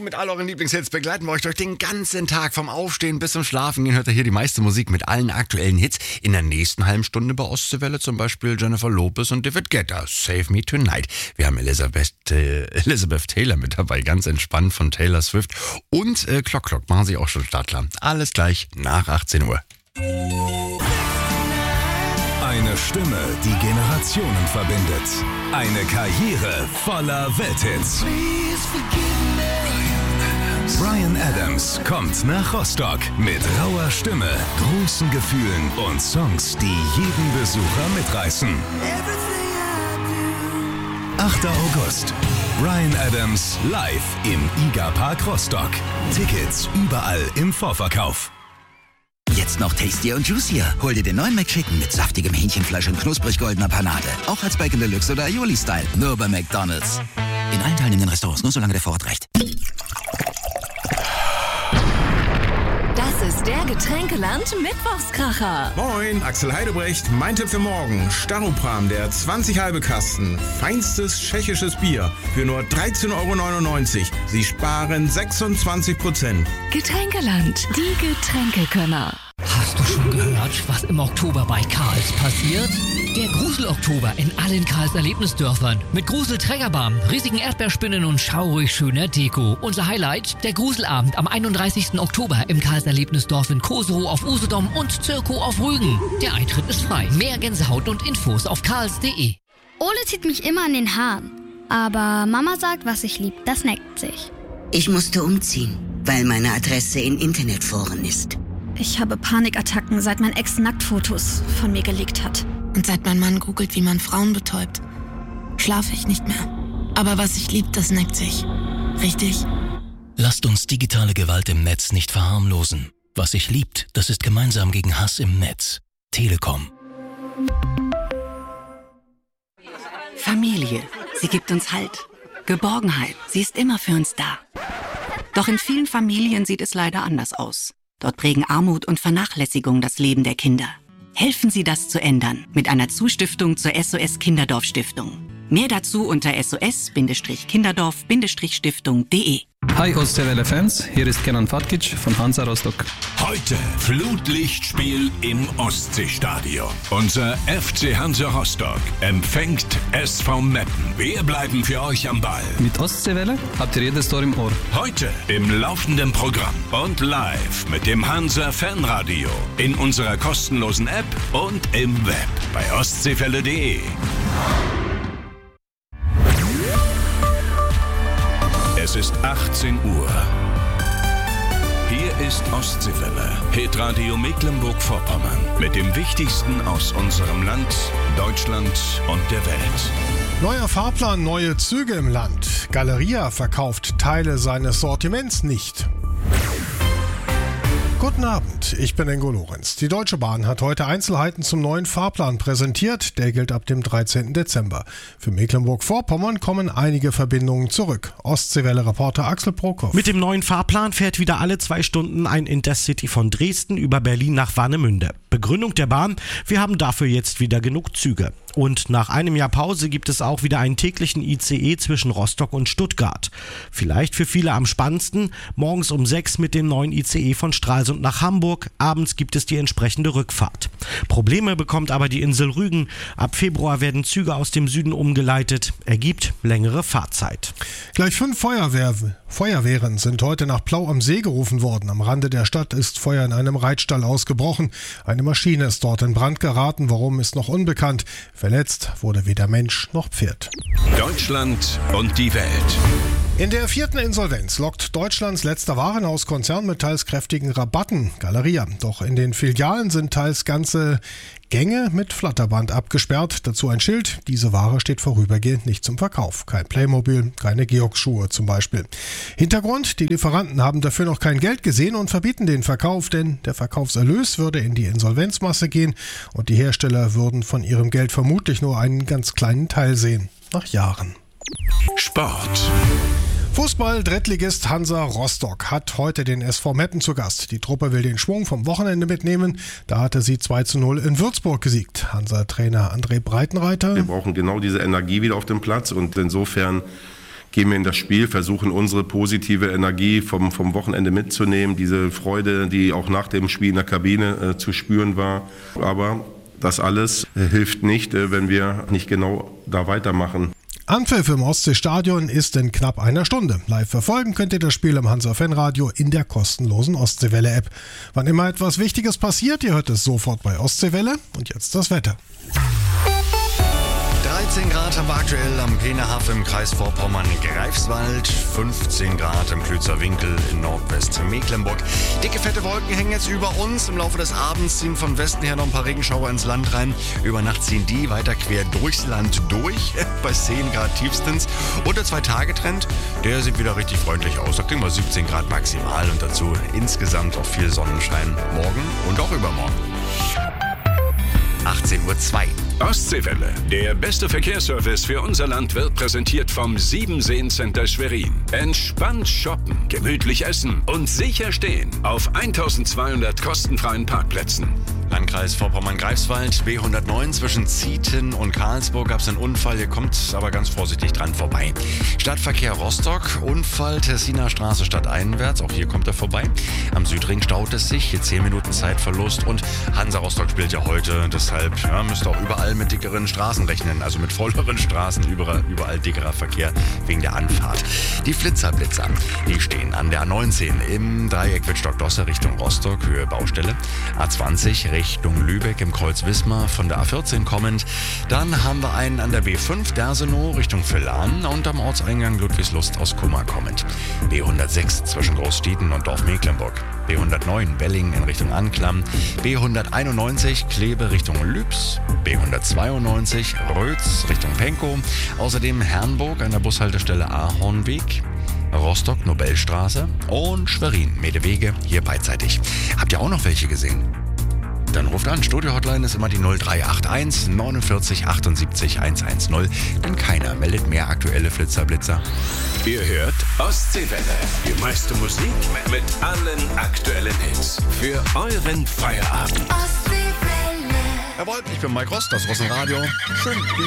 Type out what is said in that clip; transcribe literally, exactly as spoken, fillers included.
mit all euren Lieblingshits begleiten wir euch durch den ganzen Tag. Vom Aufstehen bis zum Schlafengehen hört ihr hier die meiste Musik mit allen aktuellen Hits. In der nächsten halben Stunde bei Ostseewelle zum Beispiel Jennifer Lopez und David Guetta. Save Me Tonight. Wir haben Elizabeth, äh, Elizabeth Taylor mit dabei, ganz entspannt von Taylor Swift. Und äh, Clock Clock machen sie auch schon startklar. Alles gleich nach achtzehn Uhr. Eine Stimme, die Generationen verbindet. Eine Karriere voller Welthits. Bryan Adams kommt nach Rostock mit rauer Stimme, großen Gefühlen und Songs, die jeden Besucher mitreißen. achter August. Bryan Adams live im Iga-Park Rostock. Tickets überall im Vorverkauf. Jetzt noch tastier und juicier. Hol dir den neuen McChicken mit saftigem Hähnchenfleisch und knusprig goldener Panade. Auch als Bacon Deluxe oder Aioli-Style. Nur bei McDonald's. In allen teilnehmenden Restaurants, nur solange der Vorrat reicht. Das ist der Getränkeland-Mittwochskracher. Moin, Axel Heidebrecht. Mein Tipp für morgen. Staropram, der zwanzig halbe Kasten. Feinstes tschechisches Bier für nur dreizehn Euro neunundneunzig. Sie sparen sechsundzwanzig Prozent. Getränkeland, die Getränkekönner. Hast du schon gehört, was im Oktober bei Karls passiert? Der Grusel-Oktober in allen Karls Erlebnisdörfern. Mit Grusel-Trägerbahn, riesigen Erdbeerspinnen und schaurig schöner Deko. Unser Highlight, der Gruselabend am einunddreißigsten Oktober im Karls Erlebnisdorf in Koserow auf Usedom und Zirko auf Rügen. Der Eintritt ist frei. Mehr Gänsehaut und Infos auf karls punkt de. Ole zieht mich immer an den Haaren. Aber Mama sagt, was ich lieb, das neckt sich. Ich musste umziehen, weil meine Adresse in Internetforen ist. Ich habe Panikattacken, seit mein Ex Nacktfotos von mir gelegt hat. Und seit mein Mann googelt, wie man Frauen betäubt, schlafe ich nicht mehr. Aber was ich lieb, das neckt sich. Richtig? Lasst uns digitale Gewalt im Netz nicht verharmlosen. Was sich liebt, das ist gemeinsam gegen Hass im Netz. Telekom. Familie. Sie gibt uns Halt. Geborgenheit. Sie ist immer für uns da. Doch in vielen Familien sieht es leider anders aus. Dort prägen Armut und Vernachlässigung das Leben der Kinder. Helfen Sie, das zu ändern mit einer Zustiftung zur S O S Kinderdorf Stiftung. Mehr dazu unter S O S Kinderdorf Stiftung punkt de. Hi Ostseewelle-Fans, hier ist Kenan Fatkic von Hansa Rostock. Heute Flutlichtspiel im Ostseestadion. Unser F C Hansa Rostock empfängt S V Meppen. Wir bleiben für euch am Ball. Mit Ostseewelle habt ihr jedes Tor im Ohr. Heute im laufenden Programm und live mit dem Hansa Fanradio in unserer kostenlosen App und im Web bei ostseewelle punkt de. Es ist achtzehn Uhr. Hier ist Ostseewelle, Hitradio Mecklenburg-Vorpommern mit dem Wichtigsten aus unserem Land, Deutschland und der Welt. Neuer Fahrplan, neue Züge im Land. Galeria verkauft Teile seines Sortiments nicht. Guten Abend, ich bin Ingo Lorenz. Die Deutsche Bahn hat heute Einzelheiten zum neuen Fahrplan präsentiert. Der gilt ab dem dreizehnten Dezember. Für Mecklenburg-Vorpommern kommen einige Verbindungen zurück. Ostseewelle-Reporter Axel Prokop. Mit dem neuen Fahrplan fährt wieder alle zwei Stunden ein Intercity von Dresden über Berlin nach Warnemünde. Begründung der Bahn: Wir haben dafür jetzt wieder genug Züge. Und nach einem Jahr Pause gibt es auch wieder einen täglichen I C E zwischen Rostock und Stuttgart. Vielleicht für viele am spannendsten: morgens um sechs mit dem neuen I C E von Stralsund nach Hamburg. Abends gibt es die entsprechende Rückfahrt. Probleme bekommt aber die Insel Rügen. Ab Februar werden Züge aus dem Süden umgeleitet. Ergibt längere Fahrzeit. Gleich fünf Feuerwehr, Feuerwehren sind heute nach Plau am See gerufen worden. Am Rande der Stadt ist Feuer in einem Reitstall ausgebrochen. Eine Maschine ist dort in Brand geraten. Warum, ist noch unbekannt. Verletzt wurde weder Mensch noch Pferd. Deutschland und die Welt. In der vierten Insolvenz lockt Deutschlands letzter Warenhauskonzern mit teils kräftigen Rabatten, Galeria. Doch in den Filialen sind teils ganze Gänge mit Flatterband abgesperrt. Dazu ein Schild: Diese Ware steht vorübergehend nicht zum Verkauf. Kein Playmobil, keine Georgs-Schuhe zum Beispiel. Hintergrund: Die Lieferanten haben dafür noch kein Geld gesehen und verbieten den Verkauf, denn der Verkaufserlös würde in die Insolvenzmasse gehen und die Hersteller würden von ihrem Geld vermutlich nur einen ganz kleinen Teil sehen. Nach Jahren. Sport. Fußball, Drittligist Hansa Rostock hat heute den S V Meppen zu Gast. Die Truppe will den Schwung vom Wochenende mitnehmen. Da hatte sie zwei zu null in Würzburg gesiegt. Hansa-Trainer André Breitenreiter: Wir brauchen genau diese Energie wieder auf dem Platz und insofern gehen wir in das Spiel, versuchen unsere positive Energie vom, vom Wochenende mitzunehmen, diese Freude, die auch nach dem Spiel in der Kabine äh, zu spüren war. Aber das alles äh, hilft nicht, äh, wenn wir nicht genau da weitermachen. Anpfiff im Ostseestadion ist in knapp einer Stunde. Live verfolgen könnt ihr das Spiel im Hansa-Fanradio in der kostenlosen Ostseewelle-App. Wann immer etwas Wichtiges passiert, ihr hört es sofort bei Ostseewelle. Und jetzt das Wetter. dreizehn Grad haben wir aktuell am Peenehaff im Kreis Vorpommern-Greifswald, fünfzehn Grad im Klützer Winkel in Nordwest-Mecklenburg. Dicke, fette Wolken hängen jetzt über uns. Im Laufe des Abends ziehen von Westen her noch ein paar Regenschauer ins Land rein. Über Nacht ziehen die weiter quer durchs Land durch, bei zehn Grad tiefstens. Und der Zwei-Tage-Trend, der sieht wieder richtig freundlich aus. Da kriegen wir siebzehn Grad maximal und dazu insgesamt auch viel Sonnenschein morgen und auch übermorgen. achtzehn Uhr zwei. Ostseewelle. Der beste Verkehrsservice für unser Land wird präsentiert vom Siebenseen-Center Schwerin. Entspannt shoppen, gemütlich essen und sicher stehen auf eintausendzweihundert kostenfreien Parkplätzen. Landkreis Vorpommern-Greifswald, B hundertneun zwischen Zieten und Karlsburg gab es einen Unfall. Ihr kommt aber ganz vorsichtig dran vorbei. Stadtverkehr Rostock, Unfall Tessiner Straße stadteinwärts. Auch hier kommt er vorbei. Am Südring staut es sich, hier zehn Minuten Zeitverlust. Und Hansa Rostock spielt ja heute, deshalb ja, müsst ihr auch überall mit dickeren Straßen rechnen. Also mit volleren Straßen, überall, überall dickerer Verkehr wegen der Anfahrt. Die Flitzerblitzer, die stehen an der A neunzehn im Dreieck Wittstock-Dosse Richtung Rostock, Höhe Baustelle. A zwanzig Richtung Lübeck im Kreuz Wismar von der A vierzehn kommend. Dann haben wir einen an der B fünf Dersenow Richtung Villahn und am Ortseingang Ludwigslust aus Kummer kommend. B hundertsechs zwischen Großstieten und Dorf Mecklenburg. B hundertneun Belling in Richtung Anklam. B hunderteinundneunzig Kleve Richtung Lübs. B hundertzweiundneunzig Rötz Richtung Penkow. Außerdem Herrnburg an der Bushaltestelle Ahornweg. Rostock Nobelstraße und Schwerin Medewege hier beidseitig. Habt ihr auch noch welche gesehen? Dann ruft an. Studio-Hotline ist immer die null drei acht eins neunundvierzig achtundsiebzig hundertzehn. Denn keiner meldet mehr aktuelle Flitzerblitzer. Ihr hört Ostseewelle. Die meiste Musik mit allen aktuellen Hits. Für euren Feierabend. Jawohl, ich bin Mike Rost, das Rossen Radio. Schön.